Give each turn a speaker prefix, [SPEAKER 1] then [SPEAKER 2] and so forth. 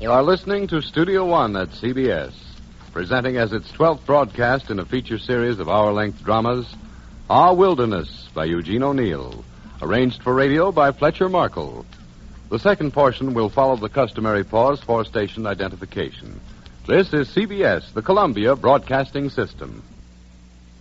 [SPEAKER 1] You are listening to Studio One at CBS, presenting as its 12th broadcast in a feature series of hour-length dramas, Our Wilderness by Eugene O'Neill, arranged for radio by Fletcher Markle. The second portion will follow the customary pause for station identification. This is CBS, the Columbia Broadcasting System.